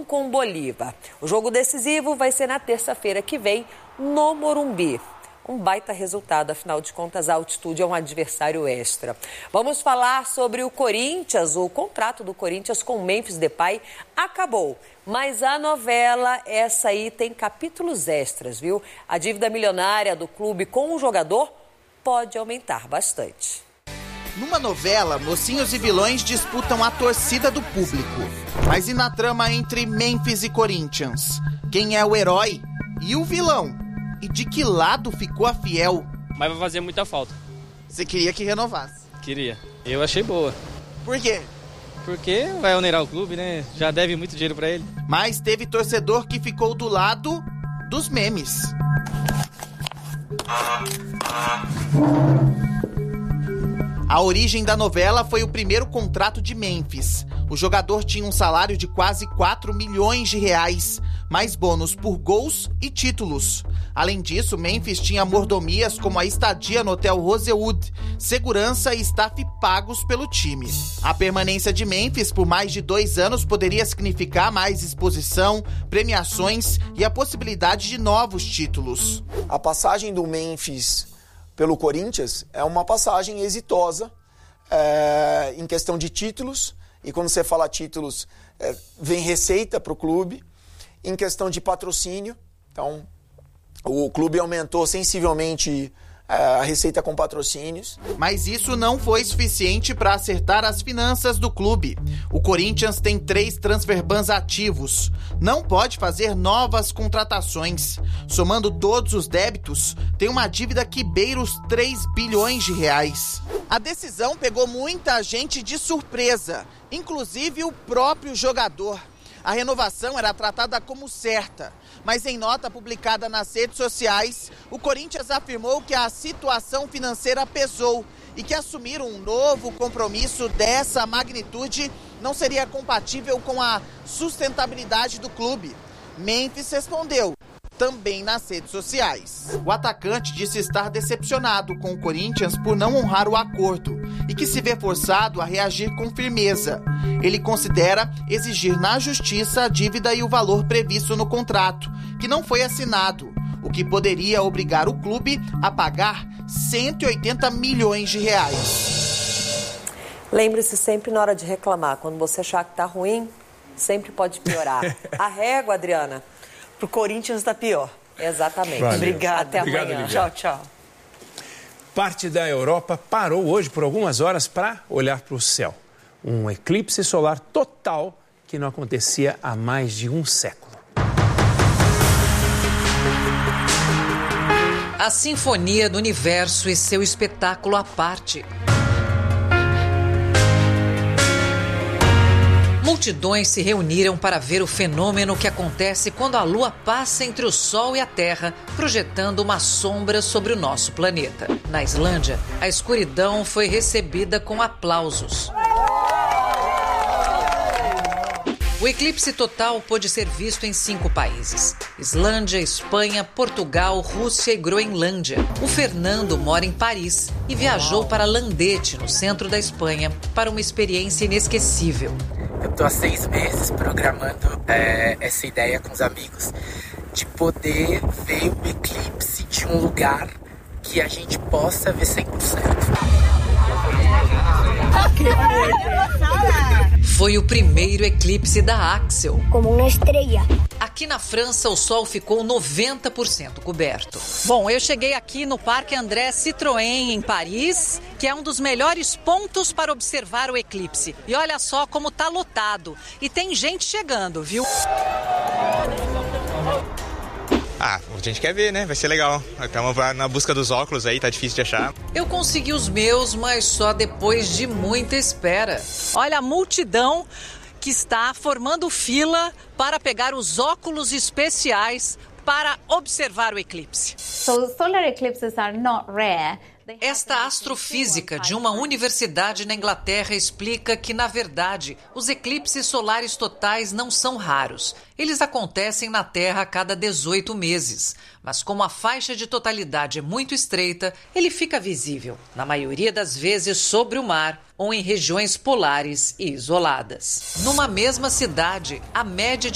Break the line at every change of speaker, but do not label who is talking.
com o Bolívar. O jogo decisivo vai ser na terça-feira que vem, no Morumbi. Um baita resultado, afinal de contas, a altitude é um adversário extra. Vamos falar sobre o Corinthians. O contrato do Corinthians com Memphis Depay acabou. Mas a novela, essa aí, tem capítulos extras, viu? A dívida milionária do clube com o jogador pode aumentar bastante.
Numa novela, mocinhos e vilões disputam a torcida do público. Mas e na trama entre Memphis e Corinthians? Quem é o herói e o vilão? E de que lado ficou a Fiel?
Mas vai fazer muita falta.
Você queria que renovasse?
Queria. Eu achei boa.
Por quê?
Porque vai onerar o clube, né? Já deve muito dinheiro pra ele.
Mas teve torcedor que ficou do lado dos memes. A origem da novela foi o primeiro contrato de Memphis. O jogador tinha um salário de quase 4 milhões de reais, mais bônus por gols e títulos. Além disso, Memphis tinha mordomias como a estadia no Hotel Rosewood, segurança e staff pagos pelo time. A permanência de Memphis por mais de 2 anos poderia significar mais exposição, premiações e a possibilidade de novos títulos.
A passagem do Memphis pelo Corinthians é uma passagem exitosa em questão de títulos, e quando você fala títulos, vem receita para o clube. Em questão de patrocínio, então o clube aumentou sensivelmente a receita com patrocínios.
Mas isso não foi suficiente para acertar as finanças do clube. O Corinthians tem 3 transfer bans ativos. Não pode fazer novas contratações. Somando todos os débitos, tem uma dívida que beira os 3 bilhões de reais. A decisão pegou muita gente de surpresa, inclusive o próprio jogador. A renovação era tratada como certa, mas em nota publicada nas redes sociais, o Corinthians afirmou que a situação financeira pesou e que assumir um novo compromisso dessa magnitude não seria compatível com a sustentabilidade do clube. Memphis respondeu, também nas redes sociais. O atacante disse estar decepcionado com o Corinthians por não honrar o acordo e que se vê forçado a reagir com firmeza. Ele considera exigir na justiça a dívida e o valor previsto no contrato, que não foi assinado, o que poderia obrigar o clube a pagar 180 milhões de reais.
Lembre-se sempre na hora de reclamar, quando você achar que tá ruim, sempre pode piorar. A régua, Adriana,
pro Corinthians tá pior.
Exatamente.
Valeu. Obrigada.
Até amanhã.
Lívia. Tchau, tchau.
Parte da Europa parou hoje por algumas horas para olhar para o céu. Um eclipse solar total que não acontecia há mais de um século.
A Sinfonia do Universo e seu espetáculo à parte. Multidões se reuniram para ver o fenômeno que acontece quando a Lua passa entre o Sol e a Terra, projetando uma sombra sobre o nosso planeta. Na Islândia, a escuridão foi recebida com aplausos. O eclipse total pôde ser visto em 5 países: Islândia, Espanha, Portugal, Rússia e Groenlândia. O Fernando mora em Paris e viajou para Landete, no centro da Espanha, para uma experiência inesquecível.
Eu tô há 6 meses programando essa ideia com os amigos de poder ver o eclipse de um lugar que a gente possa ver 100%.
Foi o primeiro eclipse da Axel.
Como uma estrela.
Aqui na França, o sol ficou 90% coberto.
Bom, eu cheguei aqui no Parque André Citroën, em Paris, que é um dos melhores pontos para observar o eclipse. E olha só como tá lotado. E tem gente chegando, viu?
A gente quer ver, né? Vai ser legal. Estamos na busca dos óculos aí, tá difícil de achar.
Eu consegui os meus, mas só depois de muita espera.
Olha a multidão que está formando fila para pegar os óculos especiais para observar o eclipse.
So solar eclipses are not rare.
Esta astrofísica de uma universidade na Inglaterra explica que, na verdade, os eclipses solares totais não são raros. Eles acontecem na Terra a cada 18 meses. Mas como a faixa de totalidade é muito estreita, ele fica visível, na maioria das vezes sobre o mar ou em regiões polares e isoladas. Numa mesma cidade, a média de